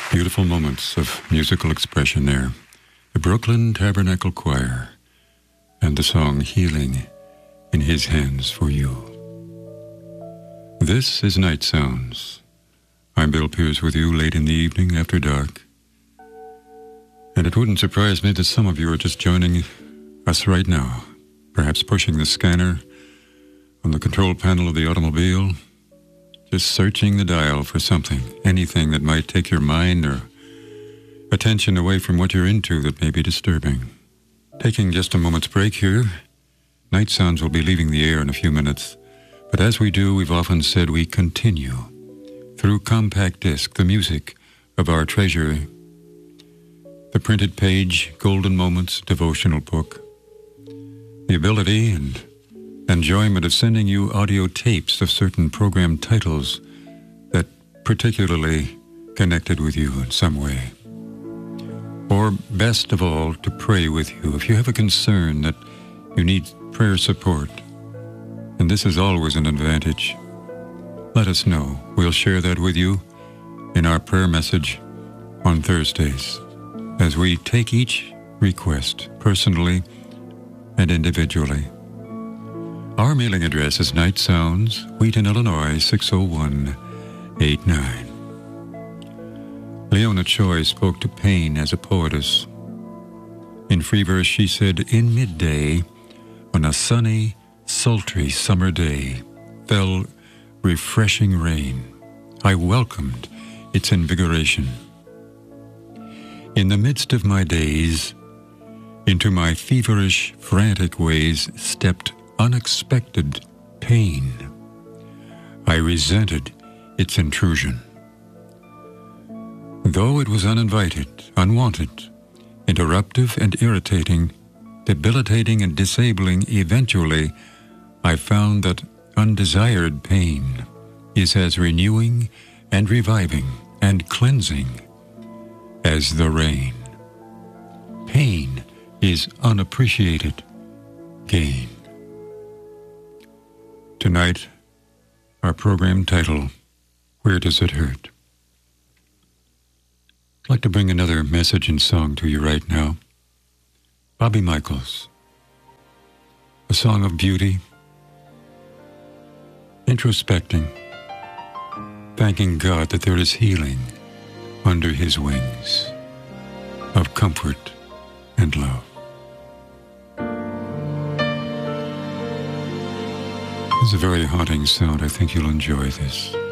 Beautiful moments of musical expression there. The Brooklyn Tabernacle Choir and the song Healing in His Hands for You. This is Night Sounds. I'm Bill Pierce with you late in the evening after dark. And it wouldn't surprise me that some of you are just joining us right now, perhaps pushing the scanner on the control panel of the automobile, just searching the dial for something, anything that might take your mind or attention away from what you're into that may be disturbing. Taking just a moment's break here. Night Sounds will be leaving the air in a few minutes, but as we do, we've often said we continue through compact disc, the music of our treasure, the printed page, Golden Moments devotional book, the ability and enjoyment of sending you audio tapes of certain program titles that particularly connected with you in some way. Or best of all, to pray with you. If you have a concern that you need prayer support, and this is always an advantage, let us know. We'll share that with you in our prayer message on Thursdays as we take each request personally and individually. Our mailing address is Night Sounds, Wheaton, Illinois, 60189. Leona Choi spoke to pain as a poetess. In free verse, she said, "In midday, on a sunny, sultry summer day, fell refreshing rain. I welcomed its invigoration. In the midst of my days, into my feverish, frantic ways stepped unexpected pain. I resented its intrusion. Though it was uninvited, unwanted, interruptive and irritating, debilitating and disabling, eventually I found that undesired pain is as renewing and reviving and cleansing as the rain. Pain is unappreciated gain." Tonight, our program title, Where Does It Hurt? I'd like to bring another message and song to you right now. Bobby Michaels, a song of beauty, introspecting, thanking God that there is healing under His wings of comfort and love. It's a very haunting sound. I think you'll enjoy this.